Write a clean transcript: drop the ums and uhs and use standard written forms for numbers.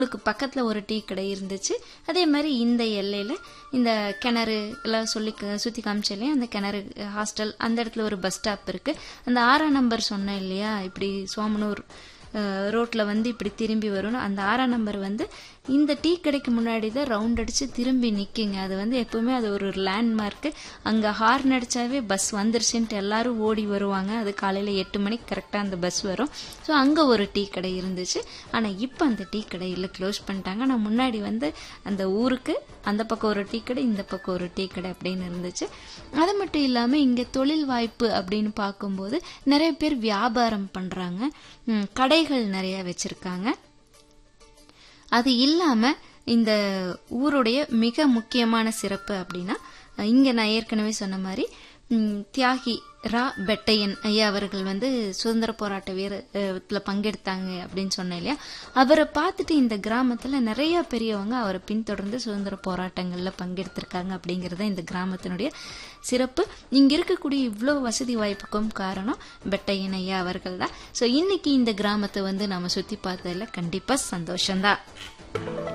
பக்கத்துல ஒரு டீ கடை இருந்துச்சு. அதே மாதிரி இந்த எல்லையில இந்த கிணறு எல்லாம் சொல்லி சுத்தி காமிச்சலையும் அந்த கிணறு ஹாஸ்டல் அந்த இடத்துல ஒரு பஸ் ஸ்டாப் இருக்கு. அந்த 6ஆம் நம்பர் சொன்னேன் இல்லையா, இப்படி சோமனூர் ரோட்ல வந்து இப்படி திரும்பி வரும். அந்த 6ஆம் நம்பர் வந்து இந்த டீ கடைக்கு முன்னாடி தான் ரவுண்ட் அடிச்சு திரும்பி நிக்குங்க. அது வந்து எப்பவுமே அது ஒரு லேண்ட்மார்க். அங்க ஹார்ன் அடிச்சாவே பஸ் வந்துருச்சுன்ட்டு எல்லாரும் ஓடி வருவாங்க. அது காலையில 8 மணிக்கு கரெக்டா அந்த பஸ் வரும். ஸோ அங்க ஒரு டீ கடை இருந்துச்சு. ஆனா இப்ப அந்த டீ கடையில க்ளோஸ் பண்ணிட்டாங்க. ஆனா முன்னாடி வந்து அந்த ஊருக்கு அந்த பக்கம் ஒரு டீ கடை, இந்த பக்கம் ஒரு டீ கடை அப்படின்னு இருந்துச்சு. அது மட்டும் இல்லாம இங்க தொழில் வாய்ப்பு அப்படின்னு பார்க்கும்போது நிறைய பேர் வியாபாரம் பண்றாங்க, கடைகள் நிறைய வச்சிருக்காங்க. அது இல்லாம இந்த ஊருடைய மிக முக்கியமான சிறப்பு அப்படின்னா, இங்க நான் ஏற்கனவே சொன்ன மாதிரி தியாகி ரா பெட்டையன் ஐயா அவர்கள் வந்து சுதந்திர போராட்ட வீரத்துல பங்கெடுத்தாங்க அப்படின்னு சொன்னேன் இல்லையா. அவரை பார்த்துட்டு இந்த கிராமத்துல நிறைய பெரியவங்க அவரை பின்தொடர்ந்து சுதந்திர போராட்டங்கள்ல பங்கெடுத்திருக்காங்க அப்படிங்கறத இந்த கிராமத்தினுடைய சிறப்பு. இங்க இருக்கக்கூடிய இவ்வளவு வசதி வாய்ப்புக்கும் காரணம் பெட்டையன் ஐயா அவர்கள் தான். சோ இன்னைக்கு இந்த கிராமத்தை வந்து நாம சுத்தி பார்த்ததுல கண்டிப்பா சந்தோஷம்தான்.